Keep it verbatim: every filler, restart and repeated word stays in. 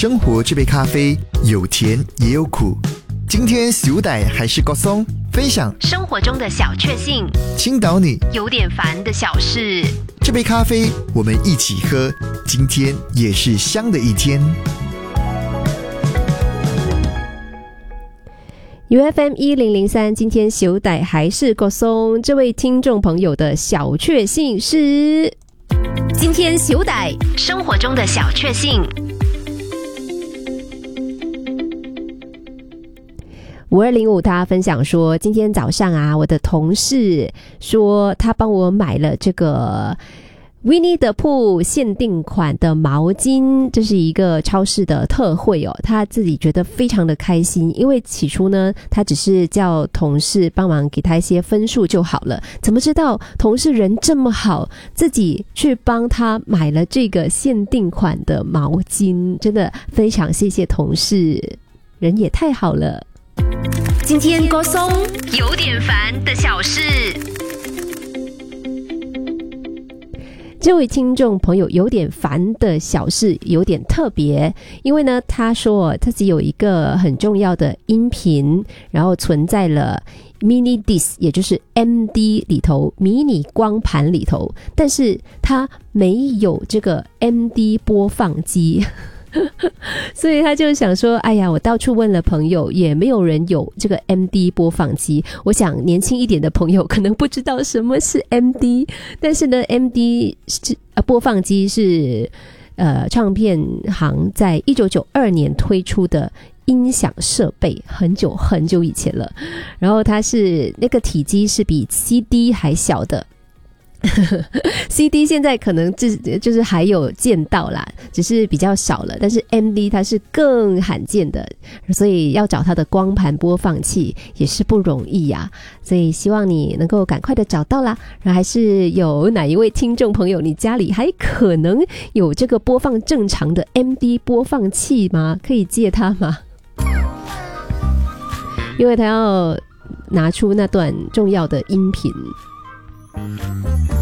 生活这杯咖啡有甜也有苦。今天小弟还是郭松分享生活中的小确幸， 倾倒你有点烦的小事。 这杯咖啡我们一起喝，今天也是香的一天。 U F M 一零零三，今天小弟还是郭松这位听众朋友的小确幸是， 今天小弟生活中的小确幸。 五二零五他分享说，今天早上啊，我的同事说他帮我买了这个Winnie the Pooh 限定款的毛巾，这是一个超市的特惠哦，他自己觉得非常的开心，因为起初呢，他只是叫同事帮忙给他一些分数就好了，怎么知道同事人这么好，自己去帮他买了这个限定款的毛巾，真的非常谢谢同事，人也太好了。 今天郭松有点烦的小事。 这位听众朋友有点烦的小事有点特别，因为呢，他说自己有一个很重要的音频，然后存在了 mini disc， 也就是 M D 里头，迷你光盘里头，但是他没有这个 M D 播放机。所以他就想说，哎呀，我到处问了朋友，也没有人有这个 M D 播放机。我想年轻一点的朋友可能不知道什么是 M D， 但是呢 M D 是、呃、播放机是呃唱片行在一九九二年推出的音响设备，很久很久以前了。然后它是那个体积是比 C D 还小的。C D 现在可能就就是还有见到啦，只是比较少了，但是 M D 它是更罕见的，所以要找它的光盘播放器也是不容易啊，所以希望你能够赶快的找到啦。然后还是有哪一位听众朋友，你家里还可能有这个播放正常的 M D 播放器吗？可以借它吗？因为他要拿出那段重要的音频。